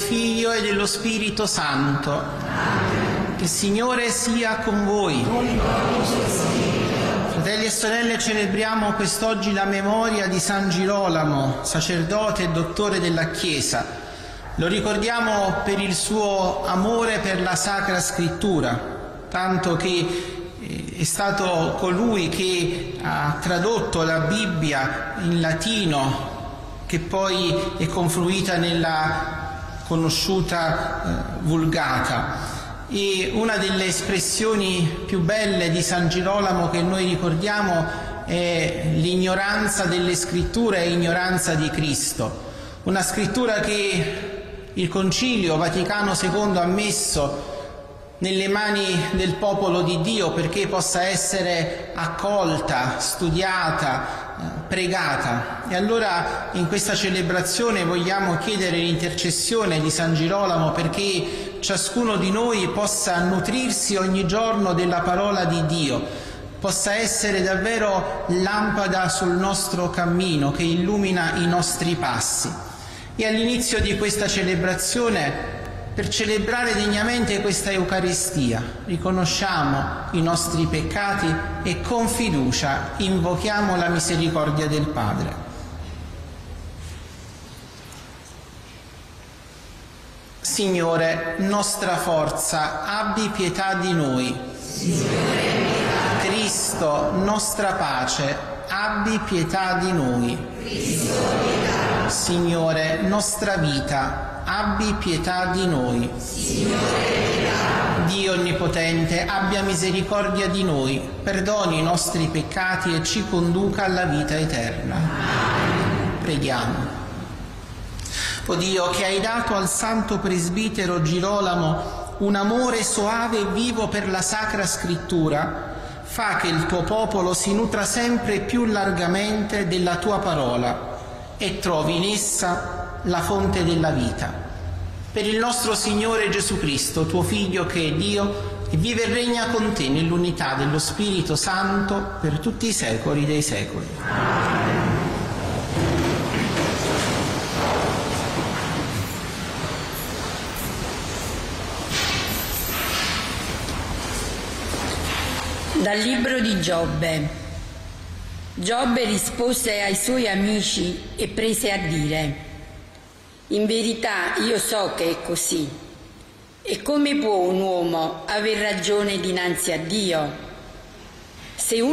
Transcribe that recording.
Figlio e dello Spirito Santo. Il Signore sia con voi. Fratelli e sorelle, celebriamo quest'oggi la memoria di San Girolamo, sacerdote e dottore della Chiesa. Lo ricordiamo per il suo amore per la Sacra Scrittura, tanto che è stato colui che ha tradotto la Bibbia in latino, che poi è confluita nella conosciuta Vulgata. E una delle espressioni più belle di San Girolamo che noi ricordiamo è l'ignoranza delle scritture e ignoranza di Cristo. Una scrittura che il Concilio Vaticano II ha messo nelle mani del popolo di Dio perché possa essere accolta, studiata, pregata. E allora in questa celebrazione vogliamo chiedere l'intercessione di San Girolamo perché ciascuno di noi possa nutrirsi ogni giorno della parola di Dio, possa essere davvero lampada sul nostro cammino che illumina i nostri passi. E all'inizio di questa celebrazione, per celebrare degnamente questa Eucaristia, riconosciamo i nostri peccati e con fiducia invochiamo la misericordia del Padre. Signore, nostra forza, abbi pietà di noi. Signore, Cristo, nostra pace, abbi pietà di noi. Cristo, pietà. Signore, nostra vita, abbi pietà di noi. Signore, pietà. Dio Onnipotente, abbia misericordia di noi, perdoni i nostri peccati e ci conduca alla vita eterna. Amen. Preghiamo. O Dio, che hai dato al santo presbitero Girolamo un amore soave e vivo per la Sacra Scrittura, fa che il tuo popolo si nutra sempre più largamente della tua parola e trovi in essa la fonte della vita. Per il nostro Signore Gesù Cristo, tuo Figlio che è Dio, e vive e regna con te nell'unità dello Spirito Santo per tutti i secoli dei secoli. Amen. Dal libro di Giobbe. Giobbe rispose ai suoi amici e prese a dire: in verità io so che è così. E come può un uomo aver ragione dinanzi a Dio?